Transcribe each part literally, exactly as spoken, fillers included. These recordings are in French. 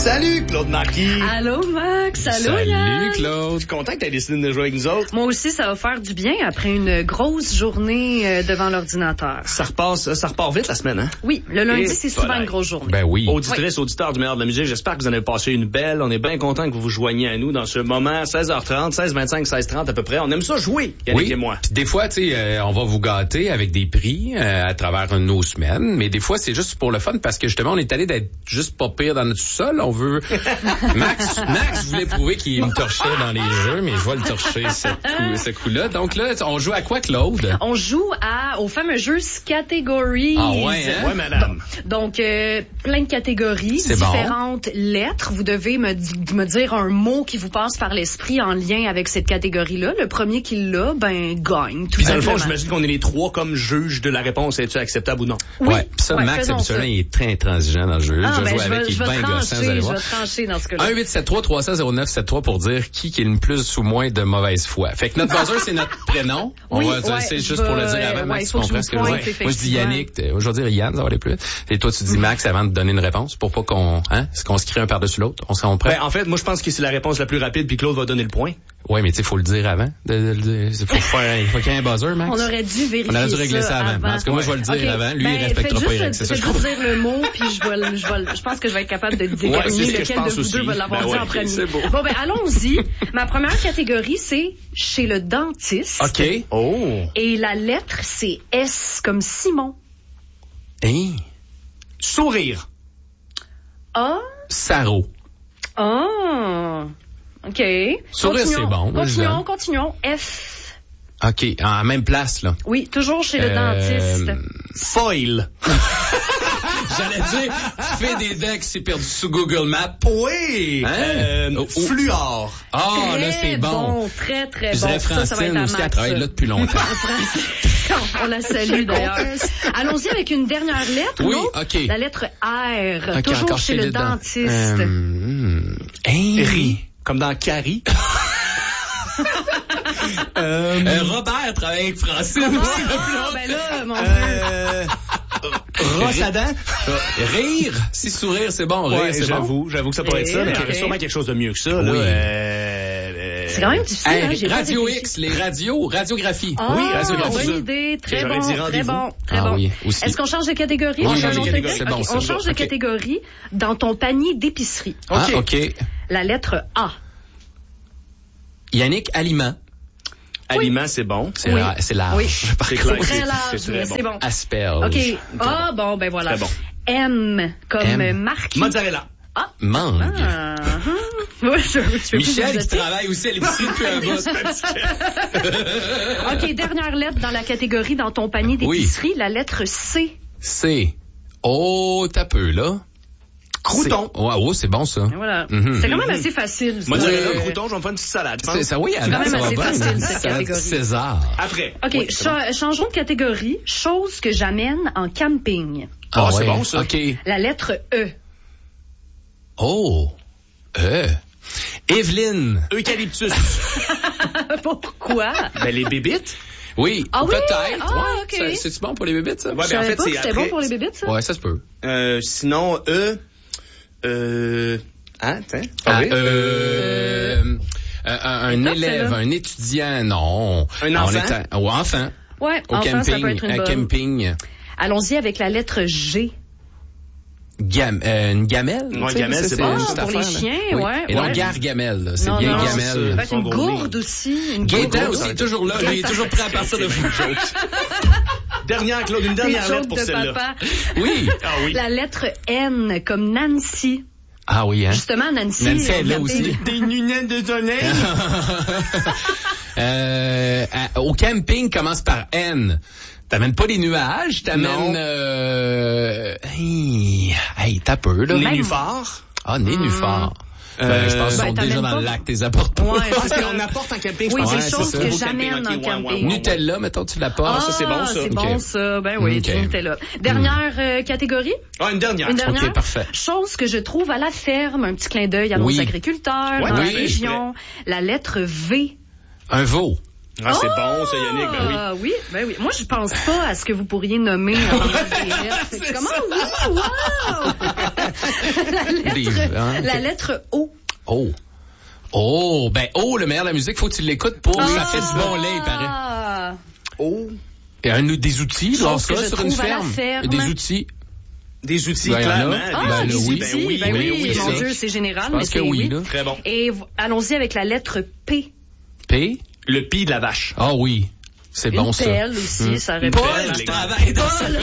Salut, Claude Marquis. Allô, Max. Allô, Salut, Yann. Claude. Je suis content que tu aies décidé de jouer avec nous autres. Moi aussi, ça va faire du bien après une grosse journée euh, devant l'ordinateur. Ça repasse, ça repart vite la semaine, hein? Oui, le lundi, Et c'est souvent voilà. une grosse journée. Ben oui. Auditrices, auditeurs du meilleur de la musique, j'espère que vous en avez passé une belle. On est bien content que vous vous joigniez à nous dans ce moment, seize heures trente, seize vingt-cinq, seize trente à peu près. On aime ça jouer, Yannick Oui. et moi. Puis des fois, tu sais, euh, on va vous gâter avec des prix euh, à travers nos semaines, mais des fois, c'est juste pour le fun parce que justement, on est allé d'être juste pas pire dans notre sous-sol. On veut... Max, Max voulait prouver qu'il me torchait dans les jeux, mais je vais le torcher ce, coup, ce coup-là. Donc là, on joue à quoi, Claude? On joue à, au fameux jeu Categories. Ah ouais, hein? Ouais, madame. Donc, euh, plein de catégories, C'est bon. différentes lettres. Vous devez me, di- me dire un mot qui vous passe par l'esprit en lien avec cette catégorie-là. Le premier qui l'a, ben, gagne. Tout Puis dans le fond, simplement. j'imagine qu'on est les trois comme juges de la réponse. Est-tu acceptable ou non? Oui. Ouais. Puis ça, Ouais, Max, faisons habituellement, ça. il est très intransigeant dans le jeu. Ah, je vais ben, jouer je avec, vais, il je est vais bien gossant, vous trancher, allez je voir. vais trancher dans ce cas-là. un huit sept trois trois zéro zéro neuf sept trois pour dire qui qui est le plus ou moins de mauvaise foi. Fait que notre buzzer, c'est notre prénom. On Oui, va dire, ouais, c'est je juste pour le vais- dire avant, ouais, Max, il tu faut que je comprends vous ce que je veux pointe, dire? Moi, je dis effectivement. Yannick, t'es- je vais dire Yann, ça va aller plus vite. Et toi, tu dis Max avant de donner une réponse pour pas qu'on, hein, est-ce qu'on se crie un par-dessus l'autre? On s'en prêt? Ben, en fait, moi, je pense que c'est la réponse la plus rapide, puis Claude va donner le point. Ouais, mais tu sais, faut le dire avant. De, de, de, de- faut, faire- il faut qu'il y ait un buzzer, Max. On aurait dû vérifier On aurait dû régler ça avant. avant. En tout cas, moi, je vais le dire Ok. avant. Lui, Ben, il respectera faites pas les juste- règles. C'est ça, faites je juste crois. dire le mot, puis je, vais, le- je, vais, le- je pense que je vais être capable de Ouais, c'est déterminer ce que je lequel de pense vous deux aussi. va l'avoir Ben dit ouais, en premier. c'est beau. Bon, ben allons-y. Ma première catégorie, c'est chez le dentiste. OK. Oh! Et la lettre, c'est S comme Simon. Hein? Sourire. A. Saro. Ah. OK. Sourire, c'est Continuons. bon. Moi, je Continuons, donne. continuons. F. OK. En la même place, là. Oui, toujours chez le Euh, dentiste. Foil. J'allais dire, tu fais des dents qui s'est perdu sous Google Maps. Oui! Hein? Euh, Oh, oh. Fluor. Ah, Très là, c'est bon. Très, très Je bon. dirais Ça, ça va être Francine à aussi, elle Max. travaille là depuis longtemps. On la salue d'ailleurs. Allons-y avec une dernière lettre. Oui, non? OK. La lettre R. OK, toujours encore chez le les dents. dentiste. Euh, hmm. Hein? Ri. Comme dans Carrie. euh, Euh, Robert travaille avec Francine Ah, aussi. ah, ben là, mon Dieu. euh, Rosse à dents. Rire. Si sourire, c'est bon. Rire, Ouais, c'est bon. j'avoue, j'avoue que ça pourrait être ça, mais il y aurait Ok. sûrement quelque chose de mieux que ça. Oui. Là. Euh, euh, C'est quand même difficile. Hey, hein, j'ai pas Radio réfléchi. X, les radios, radiographie. Ah, Oui, radiographie. bonne idée. Très J'aurais bon, dit très rendez-vous. bon, très Ah bon. oui, aussi. Est-ce qu'on change de catégorie? Oui, On on change change de de catégorie, c'est bon, Ok, ça. on change de Ok. catégorie dans ton panier d'épicerie. Ah, OK. OK. La lettre A. Yannick, aliment. Aliment, c'est bon. C'est Oui. la- c'est large. Oui. Par C'est contre. clair. Très c'est- large, c'est mais très c'est bon. Asperge. OK. Ah, bon, ben voilà. Très bon. M comme M. Marc. Mozzarella. Mangue. Ah, ah. Ouais, je, je veux plus Michel vous qui jeter. travaille aussi à l'épicerie depuis un bout. OK, dernière lettre dans la catégorie dans ton panier d'épicerie, la lettre C. C'est. Oh, t'as peu, là. Crouton. C'est- Ouais, oh, c'est bon, ça. Et Voilà. Mhm. C'est quand même assez facile. ça. Mozzarella, Oui. crouton, je vais me faire une petite salade. je pense. C'est ça, oui, quand Anna, même ça va assez bien. facile, cette Salade catégorie. César. Après. OK, Oui, c'est bon. cha- changeons de catégorie. Chose que j'amène en camping. Ah, c'est bon, ça. OK. La lettre E. Oh. Euh. Evelyne. Eucalyptus. Pourquoi? Ben, les bébites. Oui, Ah oui? peut-être. Ah, ouais. OK. Ça- C'est-tu bon pour les bébites, ça? Ouais, Je ben, en savais fait, pas que c'est c'était après. bon pour les bébites, ça? Ouais, ça se peut. Euh, sinon, E. Euh. Hein, tiens. Ah, oui. euh, euh, un, un top, élève, celle-là. un étudiant, non. Un On enfant? est à- oh, enfant. Ouais, Au enfin, ça camping. peut être une un bonne. camping. Allons-y avec la lettre G. Gam, euh, une gamelle? Ouais, tu sais, gamelle, ça, c'est bon. une Ah, petite pour les affaire, là. chiens, Oui. ouais, Et non, ouais. gargamelle, là. C'est Non, bien non, gamelle. c'est- Ça peut être une Son gros gourde aussi. Une Gaétan gourde. aussi est toujours là. Il est toujours prêt à partir de vous. Dernière, Claude, une Des dernière lettre jokes pour de celle-là. papa. Oui. Ah oui. La lettre N comme Nancy. Ah oui, hein? Justement, Nancy. Nancy est là regardez. aussi. Des lunettes de soleil. euh, à- au camping, commence par N. T'amènes pas les nuages, Non. t'amènes... Euh... Hey, hey, t'as peu, là. Nénuphar. Ah, nénuphar. Ben, je pense qu'ils Ben, sont t'amènes déjà pas. dans le lac, t'es apportes pas. Ouais, Parce qu'on apporte en camping, je Oui, pense. des Ouais, choses c'est que ça. j'amène en Ok, ouais, ouais, camping. ouais. Nutella, mettons, tu l'apportes. Ah, ça, c'est bon, ça. C'est Ok. bon, ça. Ben oui, Ok. du Nutella. Dernière euh, catégorie. Ah, une dernière. Une dernière. Ok, parfait. Chose que je trouve à la ferme. Un petit clin d'œil à Oui. nos agriculteurs Ouais, dans oui, la région. La lettre V. Un veau. Ah, c'est bon, ça, Yannick. Ben oui. Ah oui, ben oui. Moi, je pense pas à ce que vous pourriez nommer avant de dire. C'est Comment? ça. Oui, wow! La lettre des... lettre, hein, la okay. lettre O. Oh. Oh, ben oh, le meilleur de la musique, faut que tu l'écoutes pour Ah. ça fait du bon lait, il paraît. Ah. Oh. Il y a un, des outils, là, Chose que ça, je sur une trouve à la ferme. ferme. Des outils. Des outils, Ben, il y en a. clairement. Ah, Ben, des le oui. outils. Ben Ben oui, oui, ben oui, mon ça. Dieu, c'est général, Je mais pense c'est que oui, oui. là. Très bon. Et v- allons-y avec la lettre P. P. Le pis de la vache. Ah oui. C'est Une bon, ça. pelle aussi, Hum. ça répond. Paul, Paul. travaille dans Paul.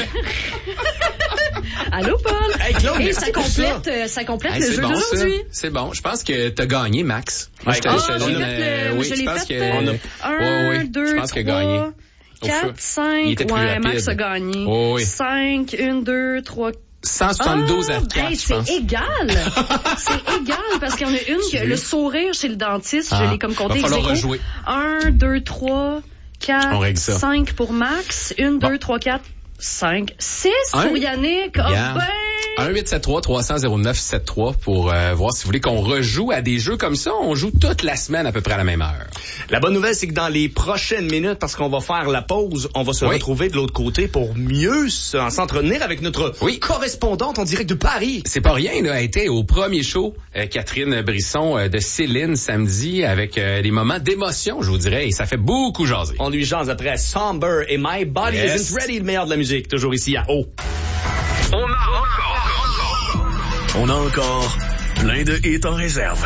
Allô, Paul. Hey, Claude, Et merci ça pour complète, ça. euh, ça complète Hey, le c'est jeu bon, ça. d'aujourd'hui. C'est bon. Je pense que t'as gagné, Max. Moi, je te- Ah, je te j'ai donne, fait euh, le- oui, je l'ai je pense fait, que... euh, Ouais, Un, ouais, deux, je pense qu'il a gagné. trois, Au fur- quatre, Il cinq. était plus Ouais, rapide. Max a gagné. Oh, oui. Cinq, une, deux, trois. cent soixante-douze à Ah, quatre, hey, je pense. c'est égal. C'est égal parce qu'il y en a une que le sourire chez le dentiste, Ah, je l'ai comme compté. va falloir zéro. rejouer. Un, deux, trois, On quatre, règle ça. cinq pour Max. Une, Bon. deux, trois, quatre, cinq, six Un. pour Yannick. Oh Regarde. ben. un huit sept trois trois cents zéro neuf sept trois pour euh, voir si vous voulez qu'on rejoue à des jeux comme ça. On joue toute la semaine à peu près à la même heure. La bonne nouvelle, c'est que dans les prochaines minutes, parce qu'on va faire la pause, on va se Oui. retrouver de l'autre côté pour mieux se- s'entretenir avec notre Oui. correspondante en direct de Paris. C'est pas rien, là. Elle était au premier show, euh, Catherine Brisson euh, de Céline samedi avec euh, des moments d'émotion, je vous dirais, et ça fait beaucoup jaser. On lui jase après Somber et My Body Yes. Isn't Ready, le meilleur de la musique, toujours ici à O. On a encore, on a encore plein de hits en réserve.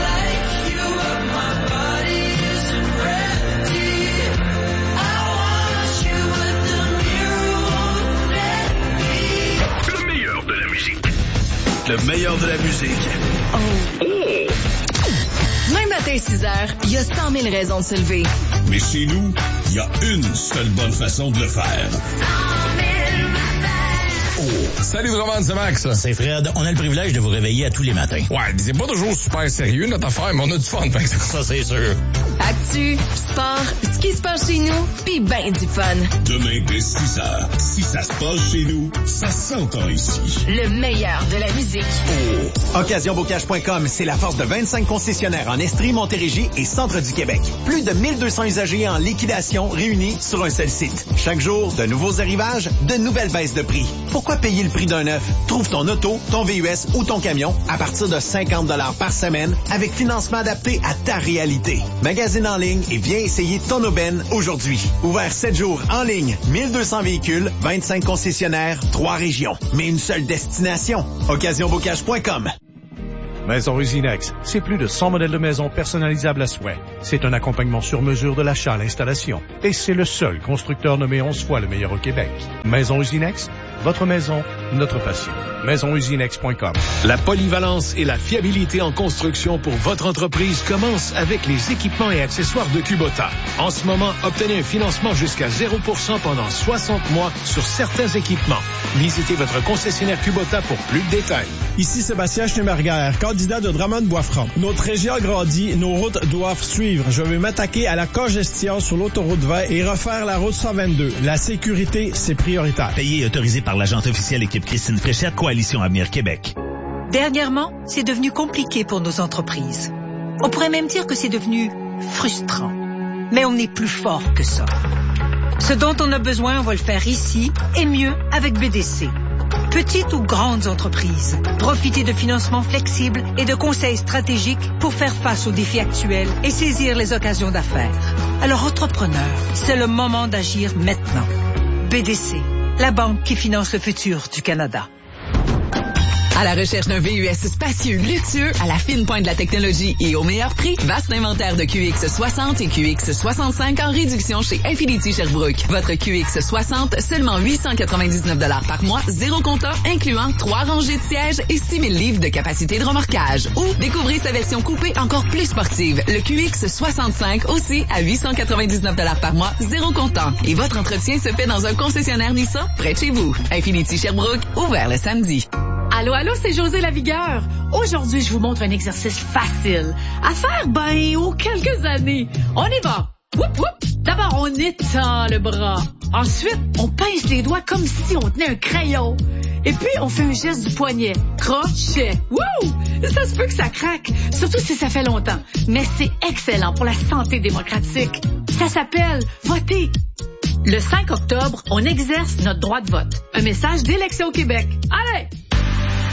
Le meilleur de la musique. Le meilleur de la musique. Même matin, six heures, il y a cent mille raisons de se lever. Mais chez nous, il y a une seule bonne façon de le faire. Salut Drummond, c'est Max. C'est Fred. On a le privilège de vous réveiller à tous les matins. Ouais, c'est pas toujours super sérieux notre affaire, mais on a du fun, fait que ça. Ça, c'est sûr. Actu, sport, ce qui se passe chez nous, pis ben du fun. Demain dès six heures. Si ça se passe chez nous, ça s'entend ici. Le meilleur de la musique. occasion bocage point com, c'est la force de vingt-cinq concessionnaires en Estrie, Montérégie et centre du Québec. Plus de mille deux cents usagers en liquidation réunis sur un seul site. Chaque jour, de nouveaux arrivages, de nouvelles baisses de prix. Pourquoi payer le prix d'un neuf? Trouve ton auto, ton V U S ou ton camion à partir de cinquante dollars par semaine avec financement adapté à ta réalité. Magasine en ligne et viens essayer ton aubaine aujourd'hui. Ouvert sept jours en ligne, mille deux cents véhicules, vingt-cinq concessionnaires, trois régions. Mais une seule destination. occasion bocage point com. Maison Usinex, c'est plus de cent modèles de maisons personnalisables à souhait. C'est un accompagnement sur mesure de l'achat à l'installation. Et c'est le seul constructeur nommé onze fois le meilleur au Québec. Maison Usinex, votre maison, notre passion. maison usinex point com. La polyvalence et la fiabilité en construction pour votre entreprise commencent avec les équipements et accessoires de Kubota. En ce moment, obtenez un financement jusqu'à zéro pour cent pendant soixante mois sur certains équipements. Visitez votre concessionnaire Kubota pour plus de détails. Ici Sébastien Schneeberger, candidat de Drummond-Boisfranc. Notre région grandit, nos routes doivent suivre. Je veux m'attaquer à la congestion sur l'autoroute vingt et refaire la route cent vingt-deux. La sécurité, c'est prioritaire. Payé et autorisé par l'agente officielle équipe Christine Fréchette, Coalition Avenir Québec. Dernièrement, c'est devenu compliqué pour nos entreprises. On pourrait même dire que c'est devenu frustrant. Mais on est plus fort que ça. Ce dont on a besoin, on va le faire ici et mieux avec B D C. Petites ou grandes entreprises, profitez de financements flexibles et de conseils stratégiques pour faire face aux défis actuels et saisir les occasions d'affaires. Alors, entrepreneurs, c'est le moment d'agir maintenant. B D C, la banque qui finance le futur du Canada. À la recherche d'un V U S spacieux, luxueux, à la fine pointe de la technologie et au meilleur prix, vaste inventaire de Q X soixante et Q X soixante-cinq en réduction chez Infinity Sherbrooke. Votre Q X soixante, seulement huit cent quatre-vingt-dix-neuf dollars par mois, zéro comptant, incluant trois rangées de sièges et six mille livres de capacité de remorquage. Ou découvrez sa version coupée encore plus sportive, le Q X soixante-cinq, aussi à huit cent quatre-vingt-dix-neuf dollars par mois, zéro comptant. Et votre entretien se fait dans un concessionnaire Nissan près de chez vous. Infinity Sherbrooke, ouvert le samedi. Allô, allô, c'est José Lavigueur. Aujourd'hui, je vous montre un exercice facile à faire, ben, aux quelques années. On y va. Whoop, whoop. D'abord, on étend le bras. Ensuite, on pince les doigts comme si on tenait un crayon. Et puis, on fait un geste du poignet. Crochet. Wouh! Ça se peut que ça craque, surtout si ça fait longtemps. Mais c'est excellent pour la santé démocratique. Ça s'appelle voter. Le cinq octobre, on exerce notre droit de vote. Un message d'Élection Québec. Allez!